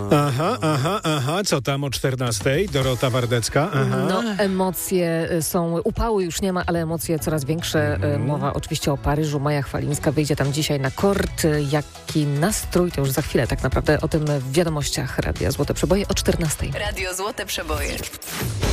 Aha, co tam o 14:00? Dorota Wardecka? No, emocje są, upały już nie ma, ale emocje coraz większe. Mowa oczywiście o Paryżu. Maja Chwalińska wyjdzie tam dzisiaj na kort. Jaki nastrój, to już za chwilę tak naprawdę o tym w wiadomościach Radia Złote Przeboje o 14:00. Radio Złote Przeboje.